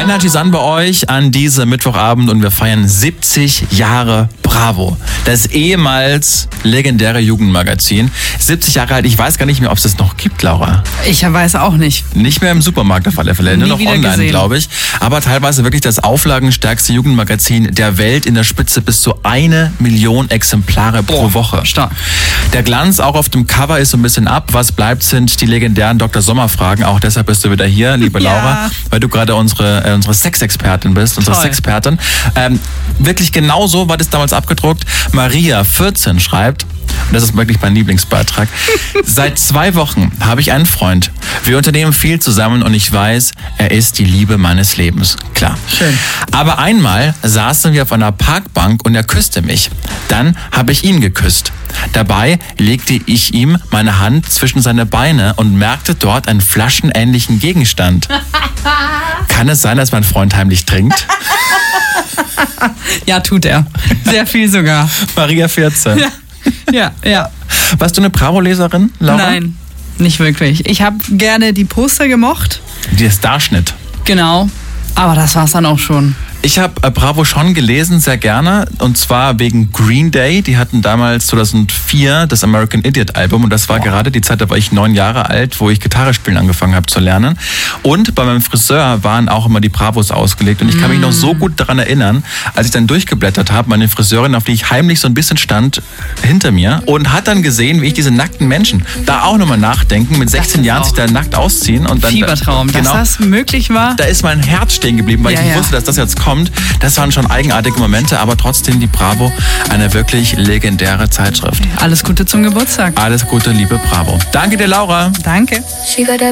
Energy Sun bei euch an diesem Mittwochabend und wir feiern 70 Jahre Bravo. Das ehemals legendäre Jugendmagazin. 70 Jahre alt, ich weiß gar nicht mehr, ob es das noch gibt, Laura. Ich weiß auch nicht. Nicht mehr im Supermarkt auf alle Fälle, nur noch online, glaube ich. Aber teilweise wirklich das auflagenstärkste Jugendmagazin der Welt, in der Spitze bis zu 1 Million Exemplare pro Woche. Stark. Der Glanz auch auf dem Cover ist so ein bisschen ab. Was bleibt, sind die legendären Dr. Sommer-Fragen. Auch deshalb bist du wieder hier, liebe Laura, weil du gerade unsere Sexexpertin bist, unsere Sexpertin. Wirklich genauso war das damals abgedruckt. Maria, 14, schreibt, und das ist wirklich mein Lieblingsbeitrag: Seit 2 Wochen habe ich einen Freund. Wir unternehmen viel zusammen und ich weiß, er ist die Liebe meines Lebens. Klar. Schön. Aber einmal saßen wir auf einer Parkbank und er küsste mich. Dann habe ich ihn geküsst. Dabei legte ich ihm meine Hand zwischen seine Beine und merkte dort einen flaschenähnlichen Gegenstand. Kann es sein, dass mein Freund heimlich trinkt? Ja, tut er. Sehr viel sogar. Maria, 14. Ja. Warst du eine Bravo-Leserin, Laura? Nein, nicht wirklich. Ich habe gerne die Poster gemocht. Der Starschnitt. Genau. Aber das war's dann auch schon. Ich habe Bravo schon gelesen, sehr gerne. Und zwar wegen Green Day. Die hatten damals 2004 das American Idiot Album. Und das war gerade die Zeit, da war ich 9 Jahre alt, wo ich Gitarre spielen angefangen habe zu lernen. Und bei meinem Friseur waren auch immer die Bravos ausgelegt. Und ich kann mich noch so gut daran erinnern, als ich dann durchgeblättert habe, meine Friseurin, auf die ich heimlich so ein bisschen stand, hinter mir. Und hat dann gesehen, wie ich diese nackten Menschen da auch nochmal nachdenken, mit 16 Jahren sich da nackt ausziehen. Und dann, Fiebertraum, genau, dass das möglich war. Da ist mein Herz stehen geblieben, weil ich wusste, dass das jetzt kommt. Das waren schon eigenartige Momente, aber trotzdem die Bravo, eine wirklich legendäre Zeitschrift. Alles Gute zum Geburtstag. Alles Gute, liebe Bravo. Danke dir, Laura. Danke.